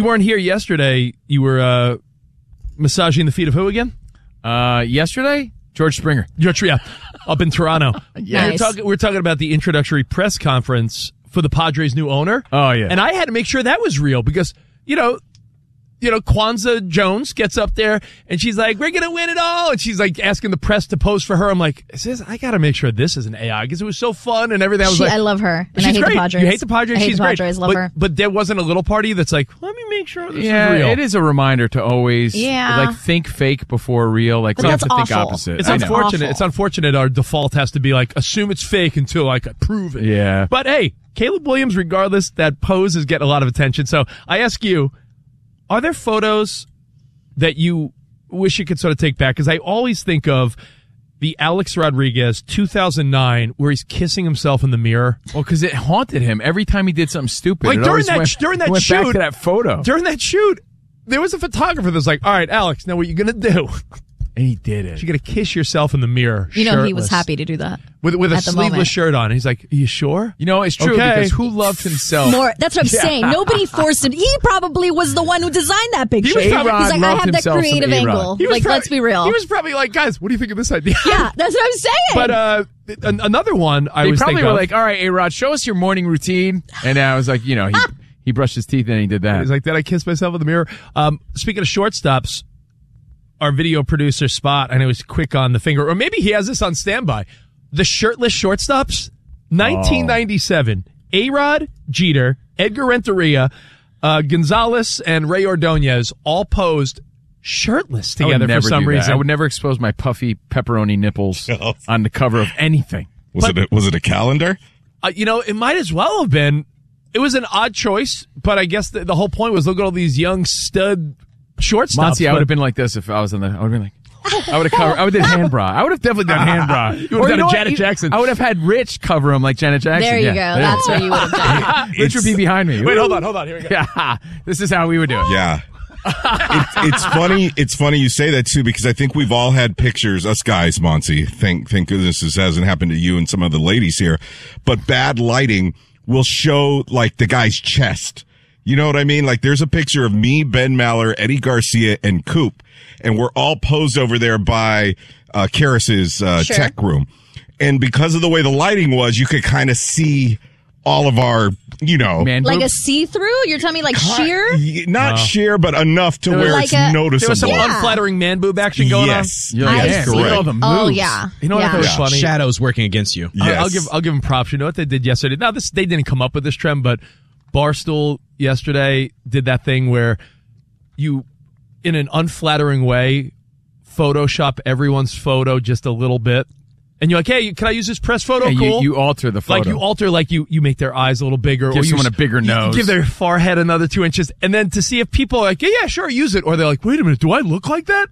weren't here yesterday. You were massaging the feet of who again? Yesterday? George Springer. Up in Toronto. Nice. We're talking about the introductory press conference for the Padres' new owner. Oh, yeah. And I had to make sure that was real because, Kwanzaa Jones gets up there and she's like, we're going to win it all. And she's like asking the press to pose for her. I'm like, I got to make sure this isn't AI because it was so fun and everything. I love her. And I hate great. the Padres. You hate the Padres? She's She's great. great. Love her. But there wasn't a little party that's like, let me make sure this is Yeah, real. it is a reminder to always think fake before real. Like, But we have that's to think awful. opposite. It's I know. unfortunate. Awful. It's unfortunate our default has to be like, assume it's fake until I could prove it. Yeah. But hey, Caleb Williams, regardless, that pose is getting a lot of attention. So I ask you, are there photos that you wish you could sort of take back? Because I always think of the Alex Rodriguez 2009 where he's kissing himself in the mirror. Well, because it haunted him every time he did something stupid. Like It during always that went shoot, back to that photo. During that shoot, there was a photographer that's like, all right, Alex, now what you going to do? And he did it. You're going to kiss yourself in the mirror. He was shirtless, happy to do that. with a at the sleeveless moment. shirt on. He's like, are you sure? It's true Okay. because who loved himself? That's what I'm saying. Nobody forced him. He probably was the one who designed that picture. was probably- He's like, I loved have that himself some creative A-Rod. angle. He was Like, let's be real. He was probably like, guys, what do you think of this idea? Yeah, that's what I'm saying. But another one I They was probably thinking were of, like, all right, A-Rod, show us your morning routine. And I was like, he brushed his teeth and he did that. he's like, did I kiss myself in the mirror? Speaking of shortstops, our video producer Spot, I know he's quick on the finger, or maybe he has this on standby. The shirtless shortstops, 1997, A-Rod, Jeter, Edgar Renteria, Gonzalez, and Ray Ordonez all posed shirtless I would together never for some do that. reason. I would never expose my puffy pepperoni nipples on the cover of anything. Was it a calendar? It might as well have been. It was an odd choice, but I guess the whole point was look at all these young stud shortstops. Monty, I would but- have been like this if I was on the. I would have been like. I would have covered. I would have did hand bra. I would have definitely done hand bra. You would have done a Janet Jackson. I would have had Rich cover him like Janet Jackson. there you Yeah. go. That's what you would have done. Rich would be behind me. Wait, hold on. Here we go. Yeah, this is how we would do it. Yeah. It's funny. It's funny you say that too, because I think we've all had pictures, us guys, Monty. Thank goodness this hasn't happened to you and some of the ladies here, but bad lighting will show like the guy's chest. You know what I mean? Like there's a picture of me, Ben Maller, Eddie Garcia, and Coop, and we're all posed over there by Karras's tech room. And because of the way the lighting was, you could kind of see all of our, Man Like a boobs. see-through? You're telling me like sheer? not sheer, but enough to where like it's a- noticeable. There was some unflattering man boob action going Yes. You're like, I man, see. look at all the moves. Oh, yeah. You know what I thought was Yeah. funny? Shadows working against you. Yes. I'll give them props. You know what they did yesterday? Now they didn't come up with this trend, but Barstool yesterday did that thing where you, in an unflattering way, Photoshop everyone's photo just a little bit, and you're like, "Hey, can I use this press photo?" Yeah, Cool. you alter the photo. Like you alter, like you make their eyes a little bigger, Give or you someone a bigger you nose. give their forehead another 2 inches, and then to see if people are like, yeah, sure, use it, or they're like, wait a minute, do I look like that?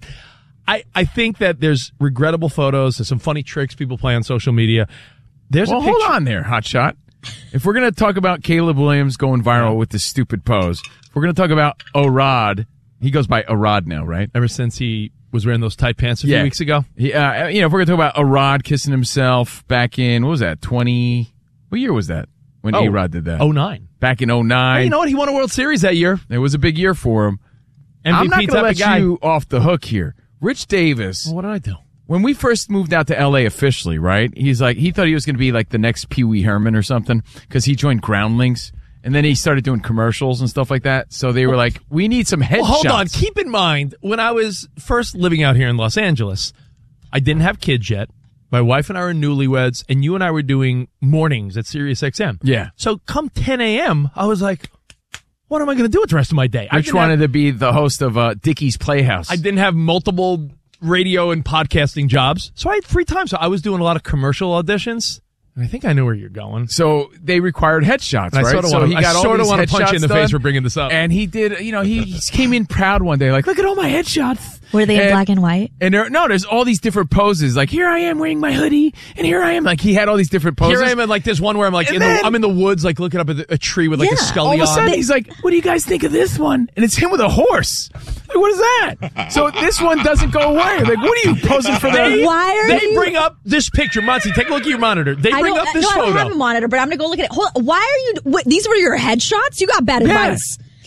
I think that there's regrettable photos. There's some funny tricks people play on social media. There's Well, a picture. hold on there, hotshot. If we're going to talk about Caleb Williams going viral with this stupid pose, if we're going to talk about Orod, he goes by Orod now, right? Ever since he was wearing those tight pants a few weeks ago. If we're going to talk about Orod kissing himself back in, what was that, what year was that when A-Rod did that? 09. Back in 09. Hey, you know what? He won a World Series that year. It was a big year for him. MVP I'm not going to type let of guy. you off the hook here. Rich Davis, Well, what did I do? when we first moved out to LA officially, right? He's like, he thought he was going to be like the next Pee Wee Herman or something because he joined Groundlings. And then he started doing commercials and stuff like that. So they were like, we need some headshots. Well, hold on. Keep in mind, when I was first living out here in Los Angeles, I didn't have kids yet. My wife and I were newlyweds, and you and I were doing mornings at Sirius XM. Yeah. So come 10 a.m., I was like, what am I going to do with the rest of my day? Rich wanted to be the host of Dickie's Playhouse. I didn't have multiple radio and podcasting jobs, so I had free time. So I was doing a lot of commercial auditions. And I think I know where you're going. So they required headshots, And I right? sorta so wanna- he I got all sorta these wanna punch you in the headshots face for done. bringing this up. And he did, he came in proud one day, like, look at all my headshots. Were they in black and white? And there's all these different poses. Like, here I am wearing my hoodie, and here I am. Like, he had all these different poses. Here I am at like this one where I'm like, And then- I'm in the woods, like looking up at a tree with like a Yeah. scully all of a sudden, on. he's like, what do you guys think of this one? And it's him with a horse. Like, what is that? So this one doesn't go away. Like, what are you posing for that? Why are They you? bring up this picture. Monty, take a look at your monitor. They bring up this I photo. don't have a monitor, but I'm gonna go look at it. These were your headshots? You got bad advice.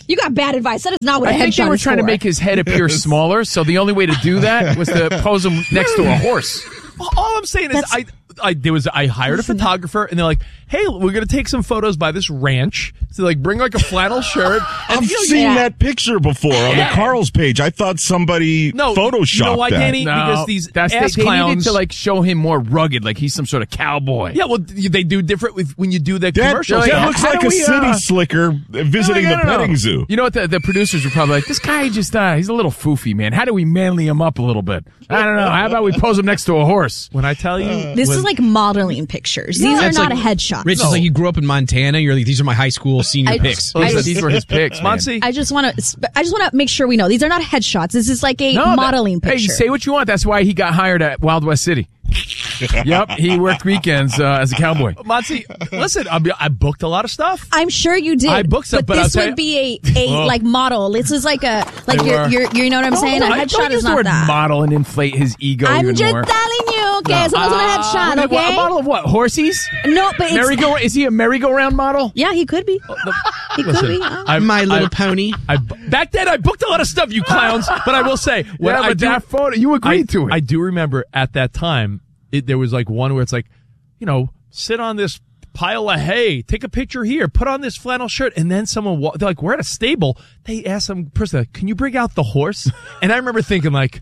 You got bad advice. That is not what a I think headshot they were is trying to for. make his head appear smaller, so the only way to do that was to pose him next to a horse. All I'm saying is I hired a photographer and they're like, hey, we're going to take some photos by this ranch. So like bring like a flannel shirt. And I've seen that picture before on the Carl's page. I thought somebody photoshopped you know why, that. Danny? Because these ass they clowns needed to like show him more rugged, like he's some sort of cowboy. Yeah, well, they do different with when you do the That commercials. looks How like do a we, city slicker visiting the petting zoo. You know what? The producers were probably like, this guy just, he's a little foofy, man. How do we manly him up a little bit? I don't know. How about we pose him next to a horse? When I tell you, This is like modeling pictures. These are not a headshot. Rich, it's like you grew up in Montana. You're like, these are my high school senior pics. These were his picks, man. Monty, I just want to make sure we know these are not headshots. This is like a modeling Hey, picture. say what you want. That's why he got hired at Wild West City. Yep, he worked weekends as a cowboy. Monty, listen, I booked a lot of stuff. I'm sure you did. I booked stuff, but this I'll tell would be a like model. This is like a you're you know what I'm saying? A I headshot don't is use the not word that. model and inflate his ego I'm even just more. telling you. Okay, so that's what a headshot. Okay. A model of what? Horsies? No, but it's Is he a merry-go-round model? yeah, he could be. He could be. My Little Pony. Back then, I booked a lot of stuff, you clowns. But I will say, that photo, you agreed to it. I do remember at that time, there was like one where it's like, sit on this pile of hay, take a picture here, put on this flannel shirt, and then someone they're like, we're at a stable. They asked some person, can you bring out the horse? And I remember thinking like,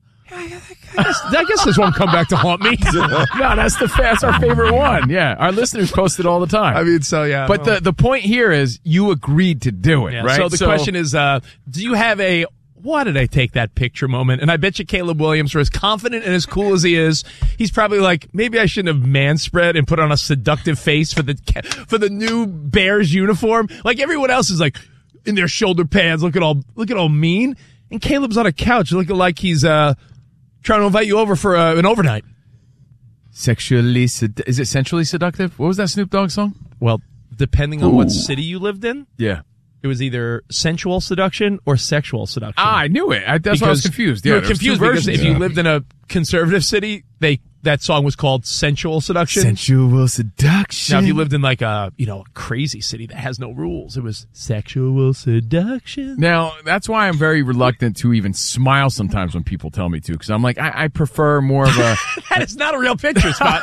I guess this won't come back to haunt me. No, that's our favorite one. Yeah, our listeners post it all the time. I mean, so yeah. But the point here is you agreed to do it, Yeah, right? So the question is, do you have a why did I take that picture moment? And I bet you Caleb Williams, for as confident and as cool as he is, he's probably like, maybe I shouldn't have manspread and put on a seductive face for the new Bears uniform. Like everyone else is like in their shoulder pads, looking all mean, and Caleb's on a couch looking like he's trying to invite you over for an overnight. is it sensually seductive? What was that Snoop Dogg song? Well, depending on what city you lived in, Yeah. it was either sensual seduction or sexual seduction. I knew it. That's why I was confused. Yeah, You were there was confused two because versions. if you lived in a conservative city, that song was called sensual seduction. Sensual seduction. Now, if you lived in like a crazy city that has no rules, it was sexual seduction. Now, that's why I'm very reluctant to even smile sometimes when people tell me to, because I'm like, I prefer more of a... That is not a real picture, Scott.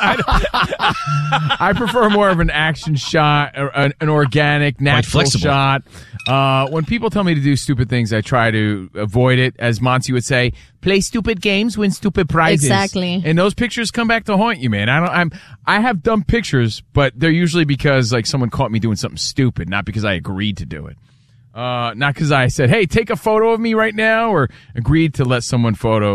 I prefer more of an action shot, or an organic, natural shot. When people tell me to do stupid things, I try to avoid it. As Monty would say, play stupid games, win stupid prizes. Exactly. And those pictures come back to haunt you, man. I have dumb pictures, but they're usually because like someone caught me doing something stupid, not because I agreed to do it. Not because I said, hey, take a photo of me right now, or agreed to let someone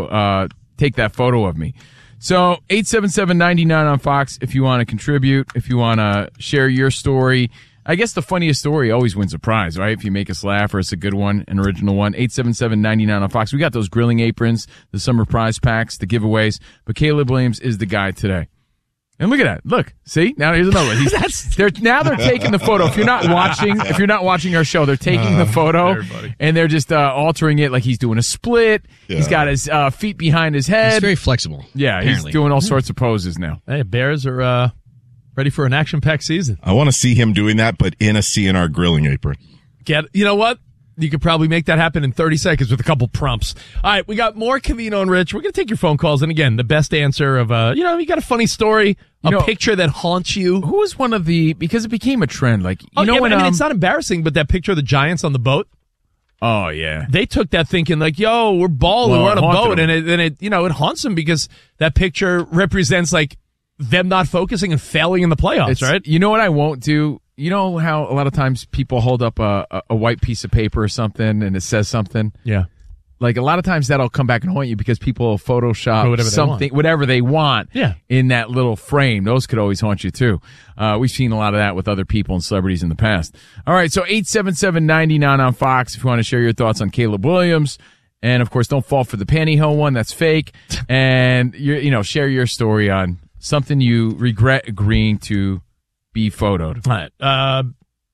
take that photo of me. So 877-99 on Fox if you want to contribute, if you want to share your story. I guess the funniest story always wins a prize, right? If you make us laugh or it's a good one, an original one. 877-99 on Fox. We got those grilling aprons, the summer prize packs, the giveaways. But Caleb Williams is the guy today. And look at that. Look. See? Now here's another one. They're taking the photo. If you're not watching our show, they're taking the photo and they're just altering it like he's doing a split. Yeah. He's got his feet behind his head. He's very flexible. Yeah, apparently. He's doing all sorts of poses now. Hey, Bears are ready for an action-packed season. I want to see him doing that, but in a CNR grilling apron. You know what? You could probably make that happen in 30 seconds with a couple prompts. All right, we got more Covino and Rich. We're going to take your phone calls. And again, the best answer of, you got a funny story, picture that haunts you. Who was one of because it became a trend. Like, when it's not embarrassing, but that picture of the Giants on the boat. Oh, yeah. They took that thinking like, yo, we're balling, we're on a boat. And it haunts them because that picture represents like them not focusing and failing in the playoffs, right? You know what I won't do? You know how a lot of times people hold up a white piece of paper or something and it says something? Yeah. Like a lot of times that'll come back and haunt you because people Photoshop whatever they want in that little frame. Those could always haunt you too. We've seen a lot of that with other people and celebrities in the past. All right, so 877-99 on Fox if you want to share your thoughts on Caleb Williams. And of course, don't fall for the pantyhose one. That's fake. And share your story on something you regret agreeing to be photoed. All right.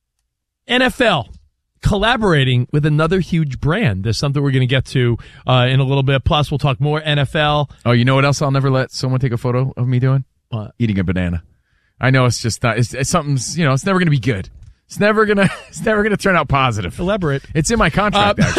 NFL collaborating with another huge brand. There's something we're going to get to in a little bit. Plus, we'll talk more NFL. Oh, you know what else I'll never let someone take a photo of me doing? What? Eating a banana. I know it's just not, it's something's, it's never going to be good. It's never gonna turn out positive. Elaborate. It's in my contract, actually.